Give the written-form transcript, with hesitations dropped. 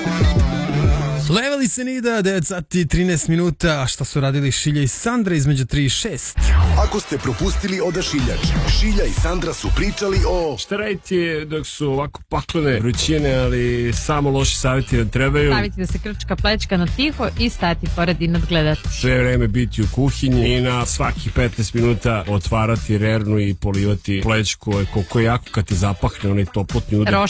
Leveli se Nida, 9 sati 13 minuta, a šta su radili Šilja i Sandra između 3 i 6? Ako ste propustili Odašiljač, Šilja i Sandra su pričali o... Šta raditi dok su ovako paklene vrućine, ali samo loši savjeti da trebaju? Staviti da se krčka plećka na tiho i stati pored i nadgledati. Sve vreme biti u kuhinji i na svakih 15 minuta otvarati rernu i polivati plećku, koliko jako kad te zapahne onaj toplotni udar.